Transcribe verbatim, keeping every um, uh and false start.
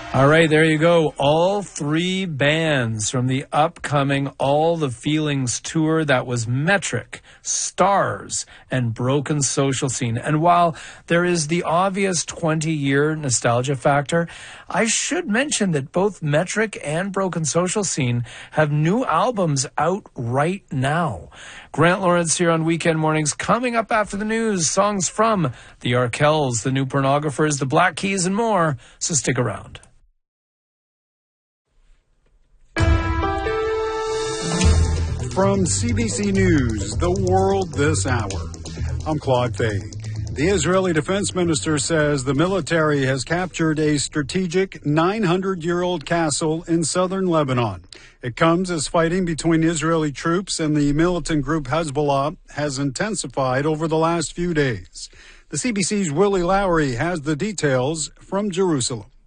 All right, there you go. All three bands from the upcoming All the Feelings tour. That was Metric, Stars, and Broken Social Scene. And while there is the obvious twenty-year nostalgia factor, I should mention that both Metric and Broken Social Scene have new albums out right now. Grant Lawrence here on Weekend Mornings. Coming up after the news, songs from the Arkells, the New Pornographers, the Black Keys, and more. So stick around. From C B C News, The World This Hour, I'm Claude Fay. The Israeli defense minister says the military has captured a strategic nine hundred year old castle in southern Lebanon. It comes as fighting between Israeli troops and the militant group Hezbollah has intensified over the last few days. The C B C's Willie Lowry has the details from Jerusalem.